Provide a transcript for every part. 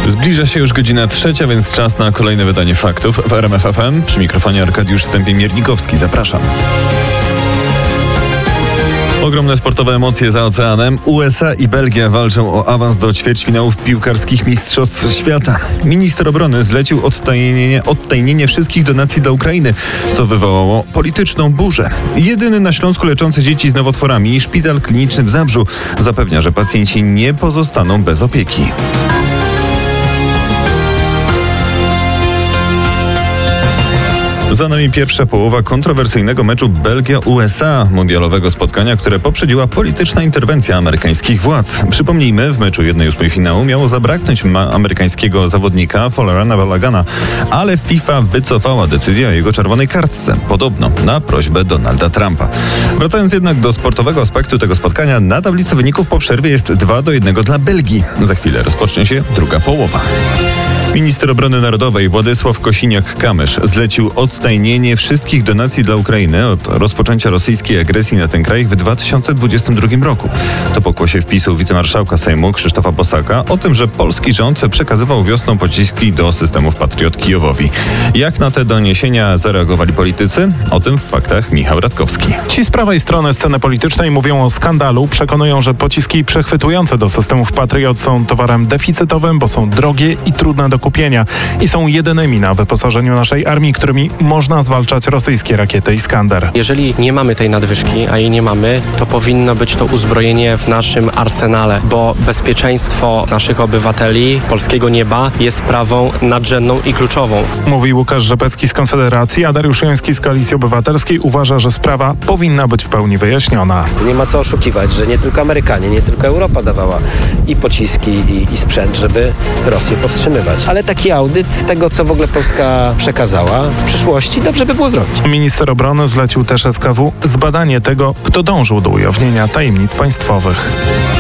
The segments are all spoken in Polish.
Zbliża się już godzina 3, więc czas na kolejne wydanie faktów w RMF FM. Przy mikrofonie Arkadiusz Stępień-Miernikowski. Zapraszam. Ogromne sportowe emocje za oceanem. USA i Belgia walczą o awans do ćwierćfinałów piłkarskich Mistrzostw Świata. Minister obrony zlecił odtajnienie wszystkich donacji dla Ukrainy, co wywołało polityczną burzę. Jedyny na Śląsku leczący dzieci z nowotworami szpital kliniczny w Zabrzu zapewnia, że pacjenci nie pozostaną bez opieki. Za nami pierwsza połowa kontrowersyjnego meczu Belgia-USA, mundialowego spotkania, które poprzedziła polityczna interwencja amerykańskich władz. Przypomnijmy, w meczu 1/8 finału miało zabraknąć amerykańskiego zawodnika Folarin Balagana, ale FIFA wycofała decyzję o jego czerwonej kartce, podobno na prośbę Donalda Trumpa. Wracając jednak do sportowego aspektu tego spotkania, na tablicy wyników po przerwie jest 2-1 dla Belgii. Za chwilę rozpocznie się druga połowa. Minister obrony narodowej Władysław Kosiniak-Kamysz zlecił odtajnienie wszystkich donacji dla Ukrainy od rozpoczęcia rosyjskiej agresji na ten kraj w 2022 roku. To pokłosie wpisu wicemarszałka Sejmu Krzysztofa Bosaka o tym, że polski rząd przekazywał wiosną pociski do systemów Patriot Kijowowi. Jak na te doniesienia zareagowali politycy? O tym w faktach Michał Radkowski. Ci z prawej strony sceny politycznej mówią o skandalu, przekonują, że pociski przechwytujące do systemów Patriot są towarem deficytowym, bo są drogie i trudne do kupienia i są jedynymi na wyposażeniu naszej armii, którymi można zwalczać rosyjskie rakiety Iskander. Jeżeli nie mamy tej nadwyżki, a jej nie mamy, to powinno być to uzbrojenie w naszym arsenale, bo bezpieczeństwo naszych obywateli, polskiego nieba jest sprawą nadrzędną i kluczową. Mówi Łukasz Rzepecki z Konfederacji, a Dariusz Joński z Koalicji Obywatelskiej uważa, że sprawa powinna być w pełni wyjaśniona. Nie ma co oszukiwać, że nie tylko Amerykanie, nie tylko Europa dawała i pociski, i sprzęt, żeby Rosję powstrzymywać. Ale taki audyt tego, co w ogóle Polska przekazała w przyszłości, dobrze by było zrobić. Minister obrony zlecił też SKW zbadanie tego, kto dążył do ujawnienia tajemnic państwowych.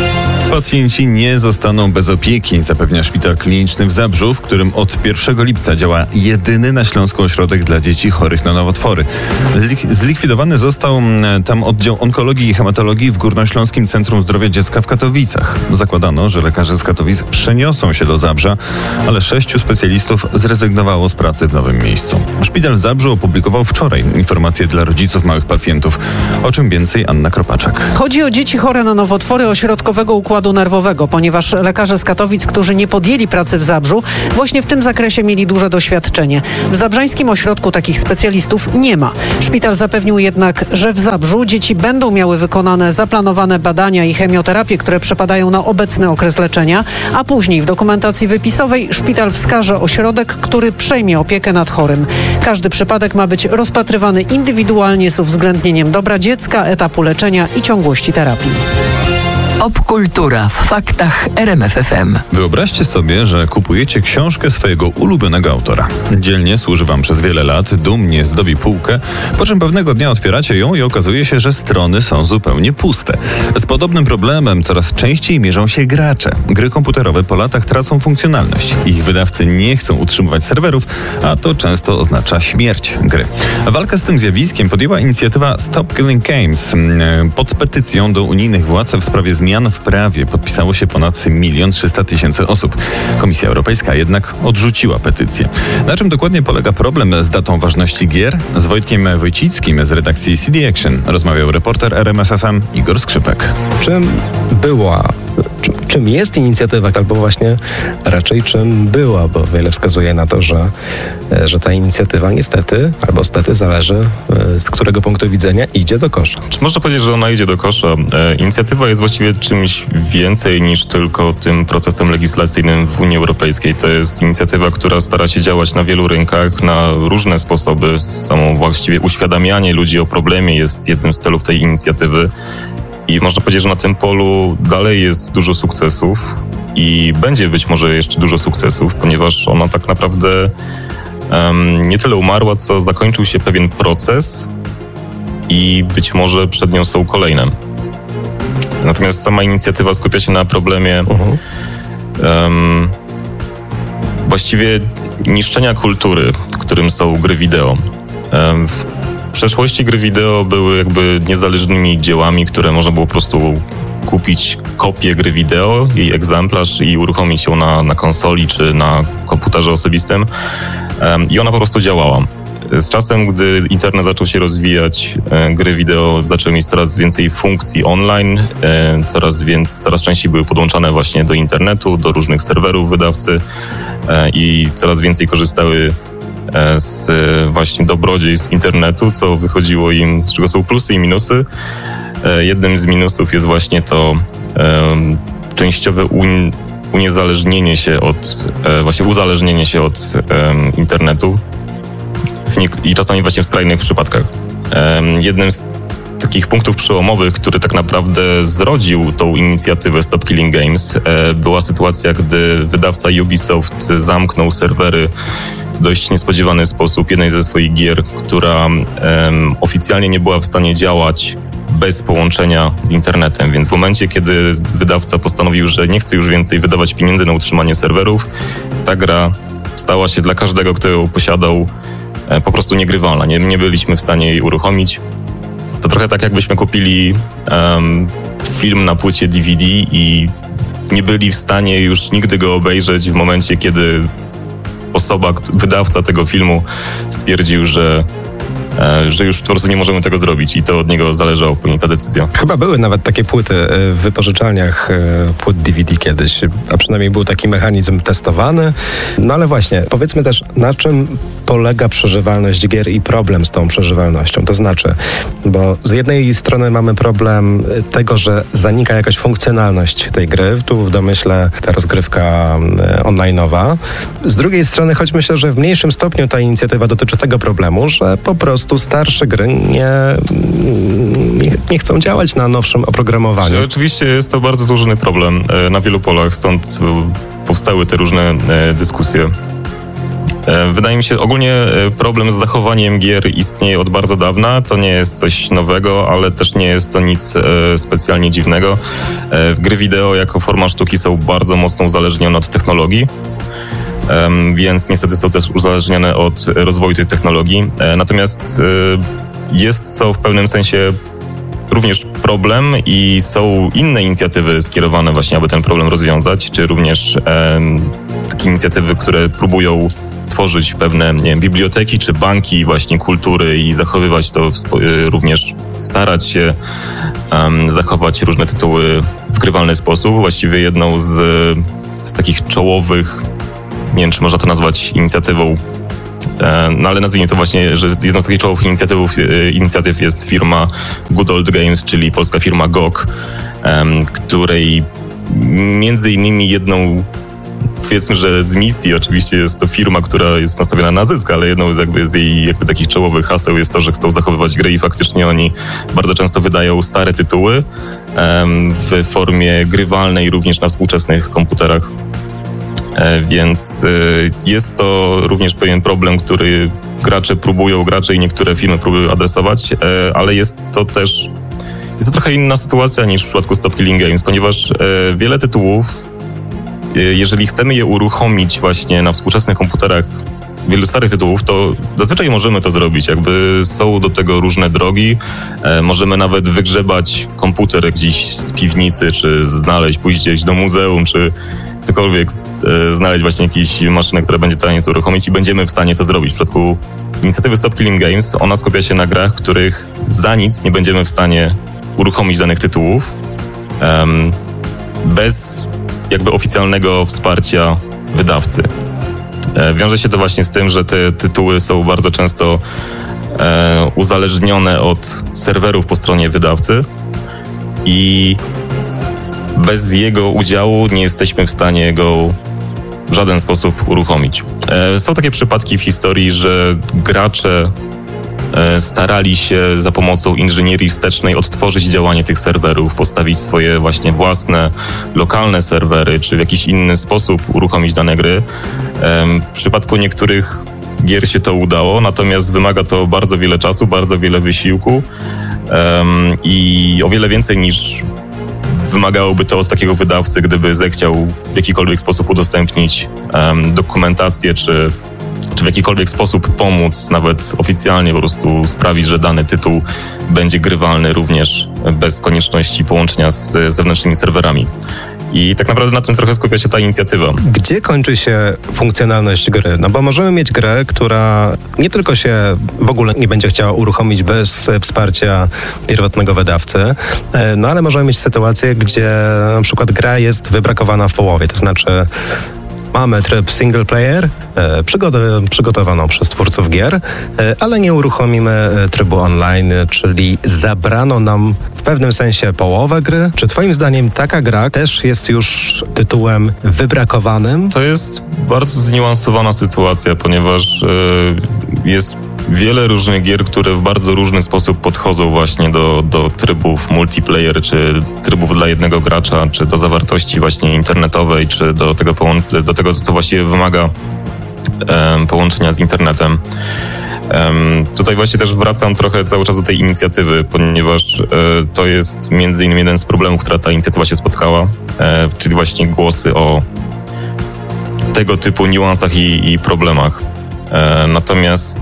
Pacjenci nie zostaną bez opieki, zapewnia szpital kliniczny w Zabrzu, w którym od 1 lipca działa jedyny na Śląsku ośrodek dla dzieci chorych na nowotwory. Zlikwidowany został tam oddział onkologii i hematologii w Górnośląskim Centrum Zdrowia Dziecka w Katowicach. Zakładano, że lekarze z Katowic przeniosą się do Zabrza, ale 6 specjalistów zrezygnowało z pracy w nowym miejscu. Szpital w Zabrzu opublikował wczoraj informacje dla rodziców małych pacjentów. O czym więcej Anna Kropaczak. Chodzi o dzieci chore na nowotwory ośrodkowego układu nerwowego, ponieważ lekarze z Katowic, którzy nie podjęli pracy w Zabrzu, właśnie w tym zakresie mieli duże doświadczenie. W zabrzańskim ośrodku takich specjalistów nie ma. Szpital zapewnił jednak, że w Zabrzu dzieci będą miały wykonane zaplanowane badania i chemioterapię, które przypadają na obecny okres leczenia, a później w dokumentacji wypisowej szpital wskaże ośrodek, który przejmie opiekę nad chorym. Każdy przypadek ma być rozpatrywany indywidualnie z uwzględnieniem dobra dziecka, etapu leczenia i ciągłości terapii. Popkultura w faktach RMF FM. Wyobraźcie sobie, że kupujecie książkę swojego ulubionego autora. Dzielnie służy wam przez wiele lat, dumnie zdobi półkę, po czym pewnego dnia otwieracie ją i okazuje się, że strony są zupełnie puste. Z podobnym problemem coraz częściej mierzą się gracze. Gry komputerowe po latach tracą funkcjonalność. Ich wydawcy nie chcą utrzymywać serwerów, a to często oznacza śmierć gry. Walkę z tym zjawiskiem podjęła inicjatywa Stop Killing Games. Pod petycją do unijnych władz w sprawie zmian w prawie podpisało się ponad 1 300 000 osób. Komisja Europejska jednak odrzuciła petycję. Na czym dokładnie polega problem z datą ważności gier? Z Wojtkiem Wojcickim z redakcji CD Action rozmawiał reporter RMF FM Igor Skrzypek. Czym jest inicjatywa, albo właśnie raczej czym była, bo wiele wskazuje na to, że ta inicjatywa niestety, albo stety, zależy z którego punktu widzenia idzie do kosza. Czy można powiedzieć, że ona idzie do kosza? Inicjatywa jest właściwie czymś więcej niż tylko tym procesem legislacyjnym w Unii Europejskiej. To jest inicjatywa, która stara się działać na wielu rynkach, na różne sposoby. Samo właściwie uświadamianie ludzi o problemie jest jednym z celów tej inicjatywy. I można powiedzieć, że na tym polu dalej jest dużo sukcesów i będzie być może jeszcze dużo sukcesów, ponieważ ona tak naprawdę nie tyle umarła, co zakończył się pewien proces i być może przed nią są kolejne. Natomiast sama inicjatywa skupia się na problemie właściwie niszczenia kultury, którym są gry wideo. W przeszłości gry wideo były jakby niezależnymi dziełami, które można było po prostu kupić kopię gry wideo, jej egzemplarz i uruchomić ją na konsoli czy na komputerze osobistym. I ona po prostu działała. Z czasem, gdy internet zaczął się rozwijać, gry wideo zaczęły mieć coraz więcej funkcji online, coraz częściej były podłączane właśnie do internetu, do różnych serwerów wydawcy i coraz więcej korzystały z właśnie dobrodziejstw internetu, co wychodziło im, z czego są plusy i minusy. Jednym z minusów jest właśnie to częściowe uzależnienie się od internetu i czasami właśnie w skrajnych przypadkach. Jednym z takich punktów przełomowych, który tak naprawdę zrodził tą inicjatywę Stop Killing Games, była sytuacja, gdy wydawca Ubisoft zamknął serwery w dość niespodziewany sposób jednej ze swoich gier, która oficjalnie nie była w stanie działać bez połączenia z internetem, więc w momencie, kiedy wydawca postanowił, że nie chce już więcej wydawać pieniędzy na utrzymanie serwerów, ta gra stała się dla każdego, kto ją posiadał, po prostu niegrywalna. Nie byliśmy w stanie jej uruchomić. To trochę tak, jakbyśmy kupili film na płycie DVD i nie byli w stanie już nigdy go obejrzeć w momencie, kiedy wydawca tego filmu stwierdził, że już po prostu nie możemy tego zrobić i to od niego zależało później ta decyzja. Chyba były nawet takie płyty w wypożyczalniach płyt DVD kiedyś, a przynajmniej był taki mechanizm testowany. No ale właśnie, powiedzmy też, na czym polega przeżywalność gier i problem z tą przeżywalnością. To znaczy, bo z jednej strony mamy problem tego, że zanika jakaś funkcjonalność tej gry, tu w domyśle ta rozgrywka online'owa. Z drugiej strony, choć myślę, że w mniejszym stopniu ta inicjatywa dotyczy tego problemu, że po prostu starsze gry nie chcą działać na nowszym oprogramowaniu. Oczywiście jest to bardzo złożony problem na wielu polach, stąd powstały te różne dyskusje. Wydaje mi się, ogólnie problem z zachowaniem gier istnieje od bardzo dawna. To nie jest coś nowego, ale też nie jest to nic specjalnie dziwnego. Gry wideo jako forma sztuki są bardzo mocno uzależnione od technologii. Więc niestety są też uzależnione od rozwoju tej technologii. Natomiast jest to w pewnym sensie również problem i są inne inicjatywy skierowane właśnie, aby ten problem rozwiązać, czy również takie inicjatywy, które próbują tworzyć pewne, nie wiem, biblioteki czy banki właśnie kultury i zachowywać to, również starać się zachować różne tytuły w grywalny sposób. Właściwie jedną z takich czołowych, nie wiem, czy można to nazwać inicjatywą, no ale nazwijmy to właśnie, że jedną z takich czołowych inicjatyw jest firma Good Old Games, czyli polska firma GOG, której między innymi jedną, powiedzmy, że z misji, oczywiście jest to firma, która jest nastawiona na zysk, ale jedną z jej takich czołowych haseł jest to, że chcą zachowywać gry i faktycznie oni bardzo często wydają stare tytuły w formie grywalnej również na współczesnych komputerach. Więc jest to również pewien problem, który gracze i niektóre firmy próbują adresować, ale jest to trochę inna sytuacja niż w przypadku Stop Killing Games, ponieważ wiele tytułów, jeżeli chcemy je uruchomić właśnie na współczesnych komputerach, wielu starych tytułów, to zazwyczaj możemy to zrobić. Jakby są do tego różne drogi. Możemy nawet wygrzebać komputer gdzieś z piwnicy, czy pójść gdzieś do muzeum, czy cokolwiek, znaleźć właśnie jakąś maszynę, która będzie w stanie to uruchomić i będziemy w stanie to zrobić. W przypadku inicjatywy Stop Killing Games ona skupia się na grach, których za nic nie będziemy w stanie uruchomić danych tytułów bez jakby oficjalnego wsparcia wydawcy. Wiąże się to właśnie z tym, że te tytuły są bardzo często uzależnione od serwerów po stronie wydawcy i bez jego udziału nie jesteśmy w stanie go w żaden sposób uruchomić. Są takie przypadki w historii, że gracze starali się za pomocą inżynierii wstecznej odtworzyć działanie tych serwerów, postawić swoje właśnie własne, lokalne serwery, czy w jakiś inny sposób uruchomić dane gry. W przypadku niektórych gier się to udało, natomiast wymaga to bardzo wiele czasu, bardzo wiele wysiłku i o wiele więcej niż wymagałoby to od takiego wydawcy, gdyby zechciał w jakikolwiek sposób udostępnić dokumentację czy czy w jakikolwiek sposób pomóc, nawet oficjalnie po prostu sprawić, że dany tytuł będzie grywalny również bez konieczności połączenia z zewnętrznymi serwerami. I tak naprawdę na tym trochę skupia się ta inicjatywa. Gdzie kończy się funkcjonalność gry? No bo możemy mieć grę, która nie tylko się w ogóle nie będzie chciała uruchomić bez wsparcia pierwotnego wydawcy, no ale możemy mieć sytuację, gdzie na przykład gra jest wybrakowana w połowie, to znaczy mamy tryb single player, przygotowaną przez twórców gier, ale nie uruchomimy trybu online, czyli zabrano nam w pewnym sensie połowę gry. Czy twoim zdaniem taka gra też jest już tytułem wybrakowanym? To jest bardzo zniuansowana sytuacja, ponieważ jest wiele różnych gier, które w bardzo różny sposób podchodzą właśnie do trybów multiplayer, czy trybów dla jednego gracza, czy do zawartości właśnie internetowej, czy do tego co właściwie wymaga połączenia z internetem. Tutaj właśnie też wracam trochę cały czas do tej inicjatywy, ponieważ to jest między innymi jeden z problemów, która ta inicjatywa się spotkała, czyli właśnie głosy o tego typu niuansach i problemach. Natomiast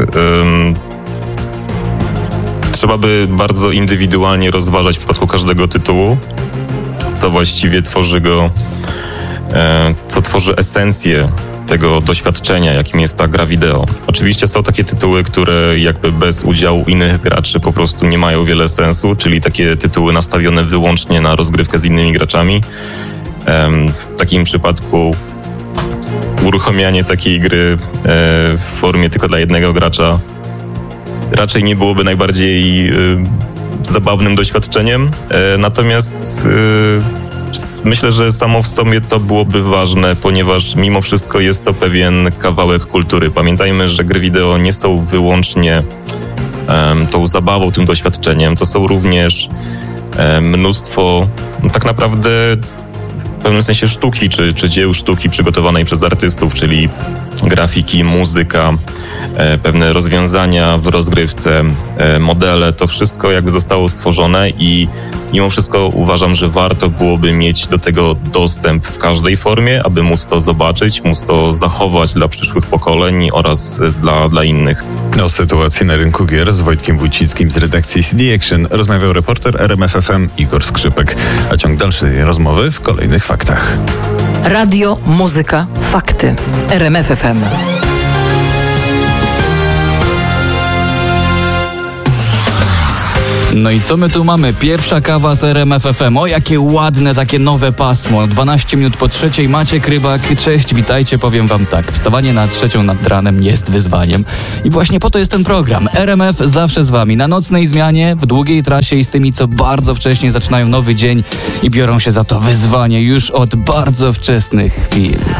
trzeba by bardzo indywidualnie rozważać w przypadku każdego tytułu, co właściwie tworzy go, co tworzy esencję tego doświadczenia, jakim jest ta gra wideo. Oczywiście są takie tytuły, które jakby bez udziału innych graczy po prostu nie mają wiele sensu, czyli takie tytuły nastawione wyłącznie na rozgrywkę z innymi graczami. W takim przypadku uruchamianie takiej gry w formie tylko dla jednego gracza raczej nie byłoby najbardziej zabawnym doświadczeniem. Natomiast myślę, że samo w sobie to byłoby ważne, ponieważ mimo wszystko jest to pewien kawałek kultury. Pamiętajmy, że gry wideo nie są wyłącznie tą zabawą, tym doświadczeniem. To są również mnóstwo, no tak naprawdę w pewnym sensie sztuki, czy dzieł sztuki przygotowanej przez artystów, czyli grafiki, muzyka, pewne rozwiązania w rozgrywce, modele, to wszystko jakby zostało stworzone i mimo wszystko uważam, że warto byłoby mieć do tego dostęp w każdej formie, aby móc to zobaczyć, móc to zachować dla przyszłych pokoleń oraz dla innych. O sytuacji na rynku gier z Wojtkiem Wójcickim z redakcji CD Action rozmawiał reporter RMF FM Igor Skrzypek. A ciąg dalszej rozmowy w kolejnych faktach. Radio, muzyka, fakty. RMF FM. No i co my tu mamy? Pierwsza kawa z RMF FM. O, jakie ładne, takie nowe pasmo. 12 minut po 3:00. Maciek Rybak. Cześć, witajcie. Powiem wam tak. Wstawanie na 3:00 nad ranem jest wyzwaniem. I właśnie po to jest ten program. RMF zawsze z wami. Na nocnej zmianie, w długiej trasie i z tymi, co bardzo wcześnie zaczynają nowy dzień i biorą się za to wyzwanie już od bardzo wczesnych chwil.